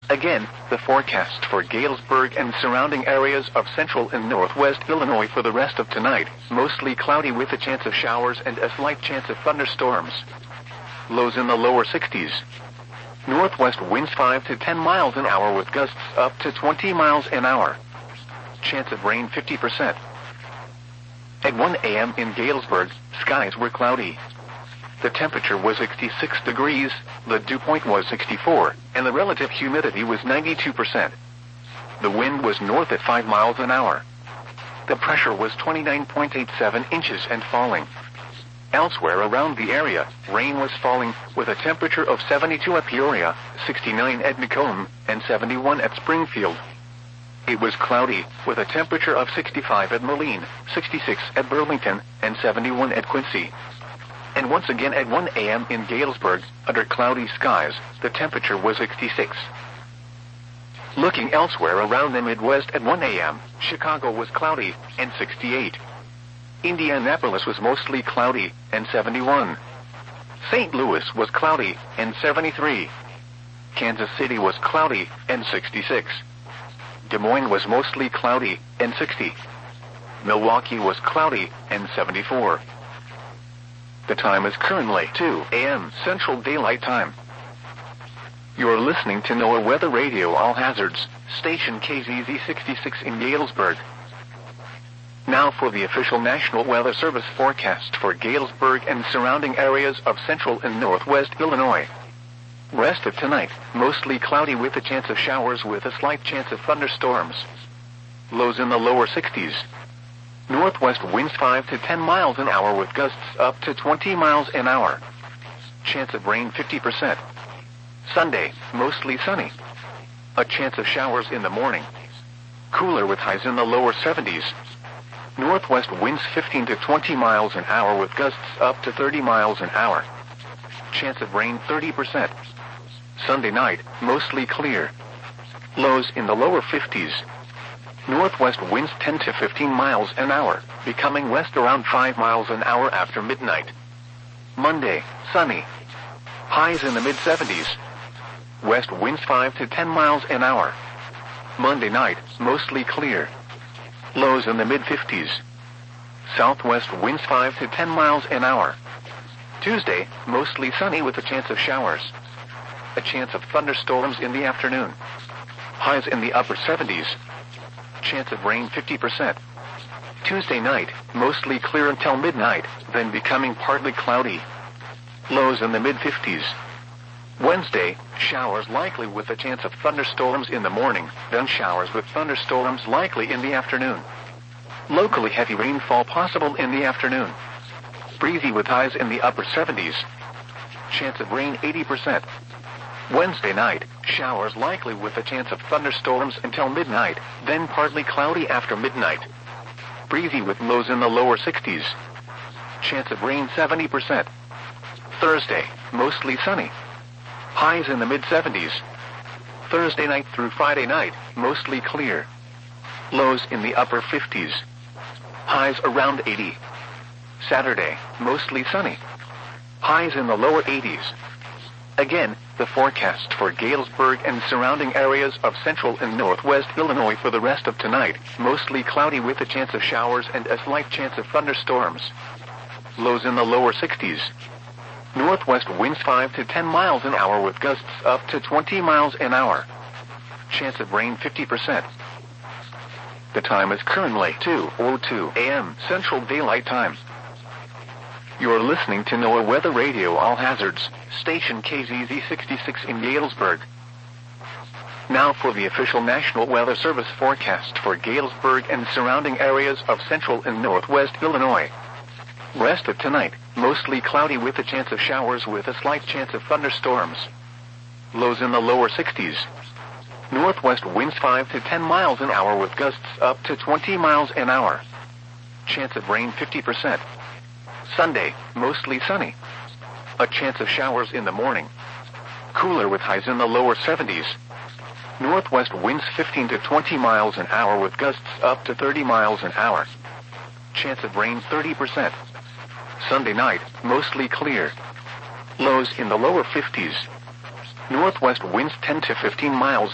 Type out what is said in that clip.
Again, the forecast for Galesburg and surrounding areas of central and northwest Illinois for the rest of tonight, mostly cloudy with a chance of showers and a slight chance of thunderstorms. Lows in the lower 60s. Northwest winds 5 to 10 miles an hour with gusts up to 20 miles an hour. Chance of rain 50%. At 1 a.m. in Galesburg, skies were cloudy. The temperature was 66 degrees, the dew point was 64, and the relative humidity was 92%. The wind was north at 5 miles an hour. The pressure was 29.87 inches and falling. Elsewhere around the area, rain was falling, with a temperature of 72 at Peoria, 69 at Macomb, and 71 at Springfield. It was cloudy, with a temperature of 65 at Moline, 66 at Burlington, and 71 at Quincy. And once again at 1 a.m. in Galesburg, under cloudy skies, the temperature was 66. Looking elsewhere around the Midwest at 1 a.m., Chicago was cloudy, and 68. Indianapolis was mostly cloudy, and 71. St. Louis was cloudy, and 73. Kansas City was cloudy, and 66. Des Moines was mostly cloudy, and 60. Milwaukee was cloudy, and 74. The time is currently 2 a.m. Central Daylight Time. You're listening to NOAA Weather Radio All Hazards, station KZZ 66 in Galesburg. Now for the official National Weather Service forecast for Galesburg and surrounding areas of central and northwest Illinois. Rest of tonight, mostly cloudy with a chance of showers with a slight chance of thunderstorms. Lows in the lower 60s. Northwest winds 5 to 10 miles an hour with gusts up to 20 miles an hour. Chance of rain 50%. Sunday, mostly sunny. A chance of showers in the morning. Cooler with highs in the lower 70s. Northwest winds 15 to 20 miles an hour with gusts up to 30 miles an hour. Chance of rain 30%. Sunday night, mostly clear. Lows in the lower 50s. Northwest winds 10 to 15 miles an hour, becoming west around 5 miles an hour after midnight. Monday, sunny. Highs in the mid-70s. West winds 5 to 10 miles an hour. Monday night, mostly clear. Lows in the mid-50s. Southwest winds 5 to 10 miles an hour. Tuesday, mostly sunny with a chance of showers. A chance of thunderstorms in the afternoon. Highs in the upper 70s. Chance of rain 50%. Tuesday night, mostly clear until midnight, then becoming partly cloudy. Lows in the mid-50s. Wednesday, showers likely with a chance of thunderstorms in the morning, then showers with thunderstorms likely in the afternoon. Locally heavy rainfall possible in the afternoon. Breezy with highs in the upper 70s. Chance of rain 80%. Wednesday night, showers likely with a chance of thunderstorms until midnight, then partly cloudy after midnight. Breezy with lows in the lower 60s. Chance of rain 70%. Thursday, mostly sunny. Highs in the mid-70s. Thursday night through Friday night, mostly clear. Lows in the upper 50s. Highs around 80. Saturday, mostly sunny. Highs in the lower 80s. Again, the forecast for Galesburg and surrounding areas of central and northwest Illinois for the rest of tonight, mostly cloudy with a chance of showers and a slight chance of thunderstorms. Lows in the lower 60s. Northwest winds 5 to 10 miles an hour with gusts up to 20 miles an hour. Chance of rain 50%. The time is currently 2:02 a.m. Central Daylight Time. You're listening to NOAA Weather Radio All Hazards, station KZZ 66 in Galesburg. Now for the official National Weather Service forecast for Galesburg and surrounding areas of central and northwest Illinois. Rest of tonight, mostly cloudy with a chance of showers with a slight chance of thunderstorms. Lows in the lower 60s. Northwest winds 5 to 10 miles an hour with gusts up to 20 miles an hour. Chance of rain 50%. Sunday, mostly sunny. A chance of showers in the morning. Cooler with highs in the lower 70s. Northwest winds 15 to 20 miles an hour with gusts up to 30 miles an hour. Chance of rain 30%. Sunday night, mostly clear. Lows in the lower 50s. Northwest winds 10 to 15 miles